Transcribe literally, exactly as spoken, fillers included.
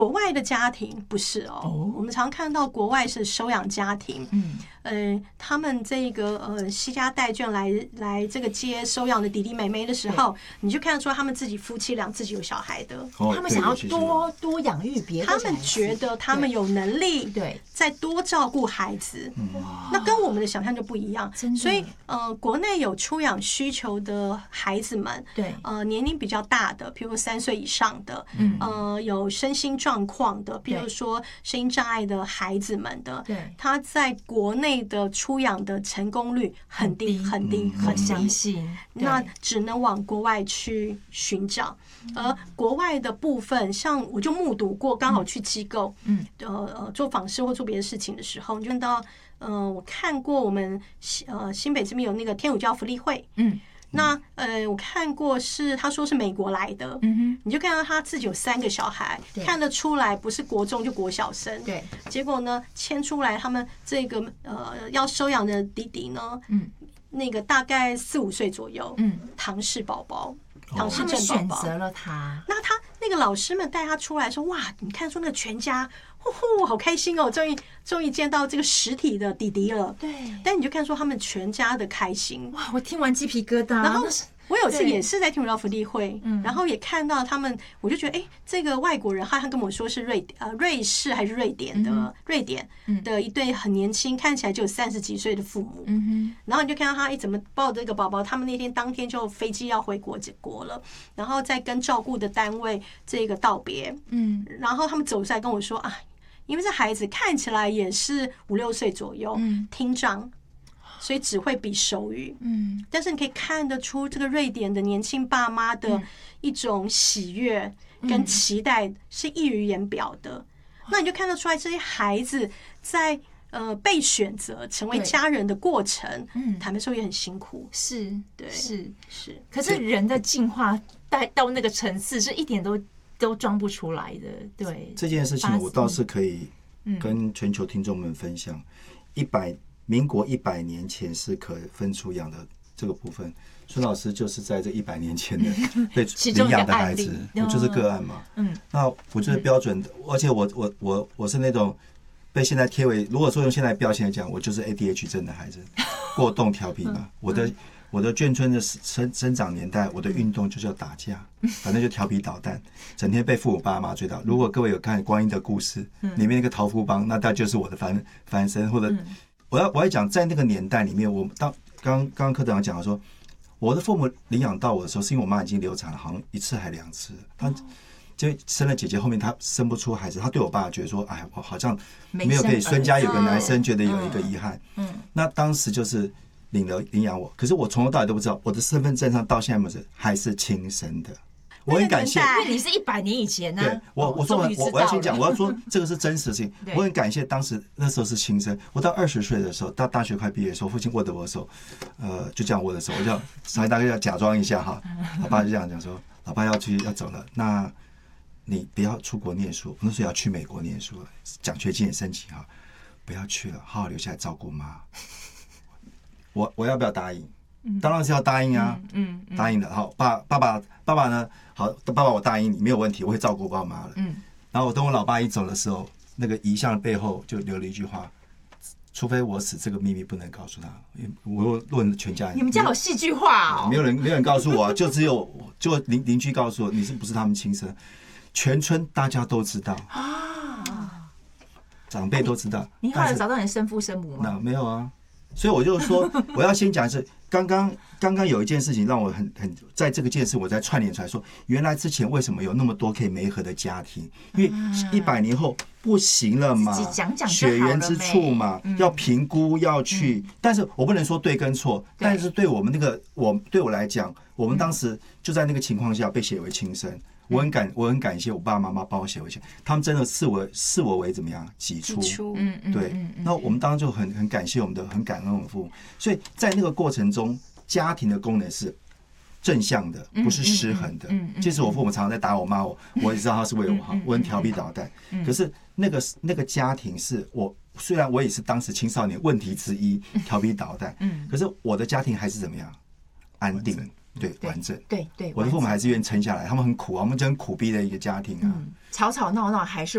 国外的家庭不是哦， 哦我们常看到国外是收养家庭， 嗯， 呃，他们这个呃惜家带眷来来这个接收养的弟弟妹妹的时候，你就看得出他们自己夫妻俩自己有小孩的， 哦他们想要对多多养育别的他小孩子， 们觉得他们有能力对再多照顾孩子，那跟我们的想象就不一样。 真的所以呃，国内有出养需求的孩子们， 对呃，年龄比较大的，譬如三岁以上的， 嗯呃，有身心状况的，比如说声音障碍的孩子们的， 对他在国内的出养的成功率很低很低嗯很我相低， 信， 那对只能往国外去寻找。而国外的部分，像我就目睹过，刚好去机构， 嗯， 呃呃做访视或做别的事情的时候，你就看到，呃，我看过我们呃新北这边有那个天主教福利会， 嗯。 那呃，我看过是他说是美国来的， 嗯哼， 你就看到他自己有三个小孩， 对看得出来不是国中就国小生， 对， 结果呢牵出来他们这个呃要收养的弟弟呢， 嗯， 那个大概四五岁左右， 嗯， 唐氏宝宝，唐氏他们症宝宝， 选择了他， 那他那个老师们带他出来说，哇，你看出那个全家，呼呼，好开心哦，终于终于见到这个实体的弟弟了。 对， 但你就看出他们全家的开心。 哇，我听完鸡皮疙瘩。 然后那是我有一次对也是在天主教福利会， 嗯然后也看到他们，我就觉得，哎，这个外国人，他他跟我说是瑞呃瑞士还是瑞典的、 嗯瑞典的一对很年轻，看起来就有三十几岁的父母。 嗯然后你就看到他一怎么抱着这个宝宝，他们那天当天就飞机要回国国了，然后再跟照顾的单位这个道别， 哼，嗯然后他们走出来跟我说啊，因为这孩子看起来也是五六岁左右， 嗯听障，所以只会比手语， 嗯， 但是你可以看得出这个瑞典的年轻爸妈的一种喜悦跟期待是溢于言表的。那你就看得出来这些孩子在呃被选择成为家人的过程， 嗯坦白说也很辛苦。 是， 对是。 是， 可是人的进化带到那个层次是一点都都装不出来的，对。 这件事情我倒是可以嗯跟全球听众们分享。一百民国一百年前是可分出养的这个部分，孙老师就是在这一百年前的被领养的孩子，我就是个案嘛。 嗯， 那我就是标准的，而且我我我我是那种被现在贴为，如果说用现在标签来讲，我就是 A D H 症的孩子，过动调皮嘛。我的我的眷村的生生长年代，我的运动就叫打架，反正就调皮捣蛋，整天被父母爸妈追到。如果各位有看《光阴的故事》里面那个桃夫帮，那大就是我的翻翻身，或者我要我要讲，在那个年代里面，我当刚刚刚科长讲的说，我的父母领养到我的时候，是因为我妈已经流产了，好像一次还两次，她就生了姐姐，后面她生不出孩子，她对我爸觉得说，哎，我好像没有可以孙家有个男生，觉得有一个遗憾。嗯，那当时就是领了领养我，可是我从头到尾都不知道，我的身份证上到现在为止还是亲生的。我很感谢， 因为你是一百年以前呢、啊。 对我，我说我我我要先讲，我要说这个是真实的事情。 对我很感谢当时那时候是亲生。我到二十岁的时候，到大学快毕业的时候，父亲握着我的手，呃，就这样握着手，我就稍微大概要假装一下哈。老爸就这样讲说，老爸要去要走了，那你不要出国念书。我那时候要去美国念书了，奖学金也申请哈，不要去了，好好留下来照顾妈。我我要不要答应？当然是要答应啊， 嗯，嗯答应了。好，爸爸爸爸爸呢？好，爸爸我答应你没有问题，我会照顾爸妈了。 嗯， 然后我等我老爸一走的时候，那个遗像背后就留了一句话：除非我死，这个秘密不能告诉他。我问全家人， 你们家好戏剧化哦， 没有人没有人告诉我、啊，就只有就邻邻居告诉我，你是不是他们亲生？全村大家都知道啊，长辈都知道。 你后来找到你生父生母吗？ 那没有啊。所以我就说，我要先讲是刚刚刚刚有一件事情让我很很在这个件事，我在串联出来说，原来之前为什么有那么多可以媒合的家庭？因为一百年后不行了嘛， 自己讲讲血缘之处嘛，要评估要去，但是我不能说对跟错，但是对我们那个我对我来讲，我们当时就在那个情况下被写为亲生。我很感我很感谢我爸爸妈妈帮我写回去，他们真的视我视我为怎么样己出， 嗯嗯， 对。那我们当时就很很感谢我们的，很感恩我们父母，所以在那个过程中，家庭的功能是正向的，不是失衡的。即使我父母常常在打我骂我，我也知道他是为我好，我很调皮捣蛋。可是那个那个家庭是我，虽然我也是当时青少年问题之一，调皮捣蛋，可是我的家庭还是怎么样安定。对，完整。 对对， 我的父母还是愿意撑下来，他们很苦啊，我们真苦逼的一个家庭啊， 吵吵闹闹还是